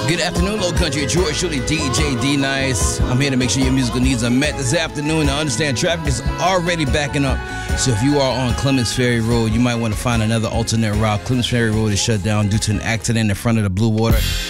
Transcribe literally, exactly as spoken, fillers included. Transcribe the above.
Good afternoon, Low Country. It's yours truly, D J D-Nice. I'm here to make sure your musical needs are met this afternoon. I understand traffic is already backing up. So if you are on Clements Ferry Road, you might want to find another alternate route. Clements Ferry Road is shut down due to an accident in front of the Blue Water